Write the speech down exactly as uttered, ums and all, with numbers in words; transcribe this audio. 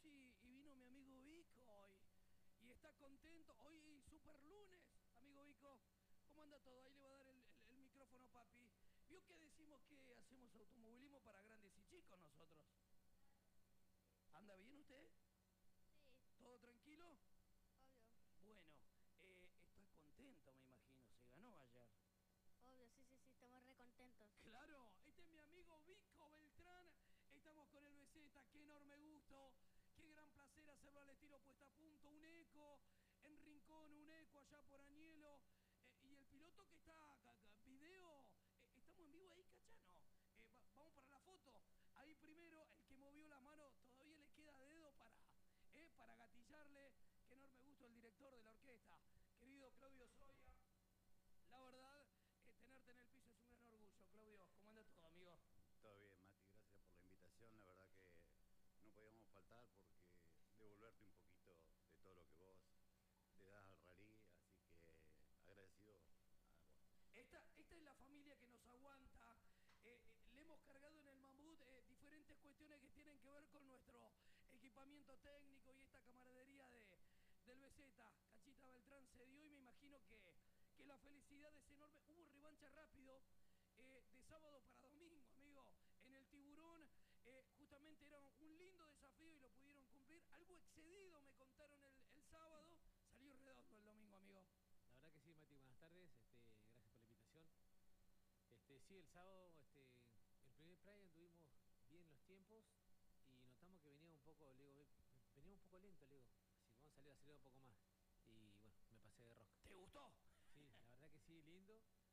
y, y vino mi amigo Vico y, y está contento. Hoy super lunes, amigo Vico. ¿Cómo anda todo? Ahí le va a dar el, el, el micrófono, papi. ¿Vio que decimos que hacemos automovilismo para grandes y chicos nosotros? ¿Anda bien usted? Sí, ¿Todo tranquilo? obvio. Bueno, eh, está contento, me imagino. Se ganó ayer. Obvio, sí, sí, sí, estamos re contentos. Claro, este es mi amigo Vico Beltrán. Estamos con el B Z, qué enorme gusto. Qué gran placer hacerlo al estilo puesta a punto. Un eco en Rincón, un eco allá por Añelo. Eh, y el piloto que está acá, acá, video, eh, estamos en vivo ahí, Cachano. Eh, va, vamos para la foto. Ahí primero, el que movió la mano, todavía le queda dedo para, eh, para gatillarle. Qué enorme gusto el director de la orquesta, querido Claudio Soria. La verdad, eh, tenerte en el piso es un gran orgullo, Claudio. ¿Cómo anda todo, amigo? Todo bien, Mati, gracias por la invitación. La verdad que no podíamos faltar porque devolverte un poquito de todo lo que vos le das al rally, así que agradecido a vos. Esta, esta es la familia que nos aguanta. Eh, eh, le hemos cargado en el Mamut eh, diferentes cuestiones que tienen que ver con nuestro equipamiento técnico y esta camaradería de, del B Z. Cachita Beltrán se dio y me imagino que, que la felicidad es enorme. Hubo revancha rápido. Eh, de sábado para domingo, amigo, en el Tiburón, eh, justamente era un lindo desafío y lo pudieron cumplir, algo excedido me contaron el, el sábado, salió redondo el domingo, amigo. La verdad que sí, Mati, buenas tardes, este, gracias por la invitación. Este, sí, el sábado, este, el primer Pride tuvimos bien los tiempos y notamos que venía un poco, le digo, venía un poco lento, le digo, así que vamos a salir a acelerar un poco más. Y bueno, me pasé de rosca. ¿Te gustó? Sí, la verdad que sí, lindo.